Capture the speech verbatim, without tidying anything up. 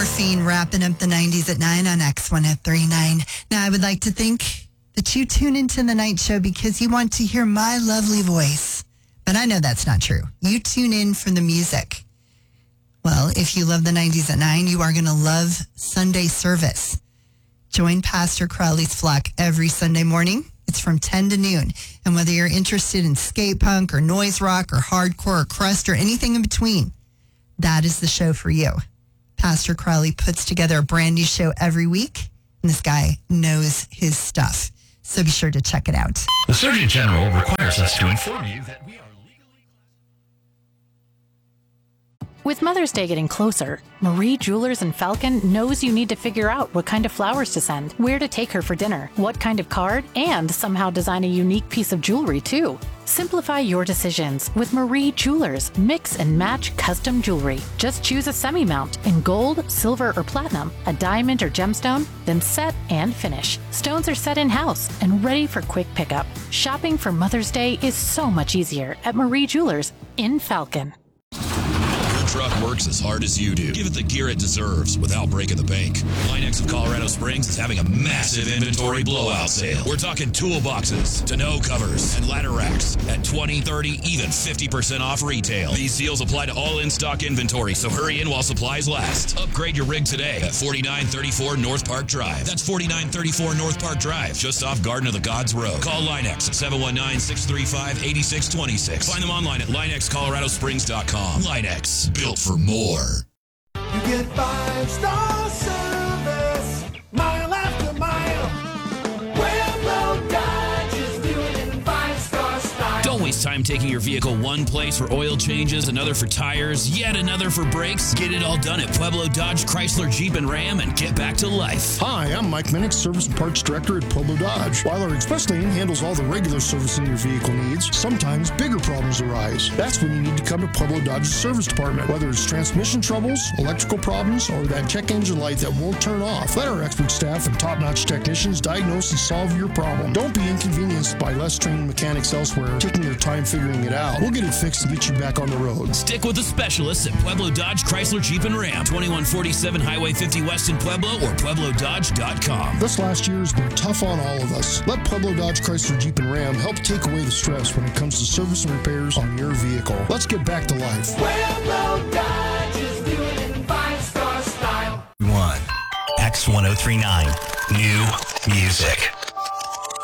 Morphine wrapping up the nineties at nine on X one thirty-nine. Now, I would like to think that you tune into the night show because you want to hear my lovely voice. But I know that's not true. You tune in for the music. Well, if you love the nineties at nine, you are going to love Sunday service. Join Pastor Crowley's flock every Sunday morning. It's from ten to noon. And whether you're interested in skate punk or noise rock or hardcore or crust or anything in between, that is the show for you. Pastor Crowley puts together a brand new show every week, and this guy knows his stuff. So be sure to check it out. The Surgeon General requires us to inform you that we are legally... With Mother's Day getting closer, Marie Jewelers in Falcon knows you need to figure out what kind of flowers to send, where to take her for dinner, what kind of card, and somehow design a unique piece of jewelry, too. Simplify your decisions with Marie Jewelers. Mix and match custom jewelry. Just choose a semi-mount in gold, silver, or platinum, a diamond or gemstone, then set and finish. Stones are set in-house and ready for quick pickup. Shopping for Mother's Day is so much easier at Marie Jewelers in Falcon. Truck works as hard as you do. Give it the gear it deserves without breaking the bank. Linex of Colorado Springs is having a massive inventory blowout sale. We're talking toolboxes, tonneau covers, and ladder racks at twenty, thirty, even fifty percent off retail. These deals apply to all in-stock inventory, so hurry in while supplies last. Upgrade your rig today at forty-nine thirty-four North Park Drive. That's forty-nine thirty-four North Park Drive, just off Garden of the Gods Road. Call Linex at seven one nine, six three five, eight six two six. Find them online at Linex Colorado Springs dot com. Linex. Built for more. You get five-star service, mile after mile. Pueblo Dodge is doing it in five-star style. Don't waste time taking your vehicle one place for oil changes, another for tires, yet another for brakes. Get it all done at Pueblo Dodge, Chrysler, Jeep, and Ram and get back to life. Hi, I'm Mike Minnick, Service and Parts Director at Pueblo Dodge. While our express lane handles all the regular servicing your vehicle needs, sometimes bigger problems arise. That's when you need to come to Pueblo Dodge's service department. Whether it's transmission troubles, electrical problems, or that check engine light that won't turn off, let our expert staff and top-notch technicians diagnose and solve your problem. Don't be inconvenienced by less trained mechanics elsewhere taking their time figuring it out. We'll get it fixed and get you back on the road. Stick with the specialists at Pueblo Dodge, Chrysler, Jeep, and Ram. twenty-one forty-seven Highway fifty West in Pueblo or Pueblo Dodge dot com. This last year has been tough on all of us. Let Pueblo Dodge, Chrysler, Jeep, and Ram help take away the stress when it comes to service and repairs on your vehicle. Let's get back to life. Pueblo Dodge is doing it in five-star style. One. X ten thirty-nine. New music.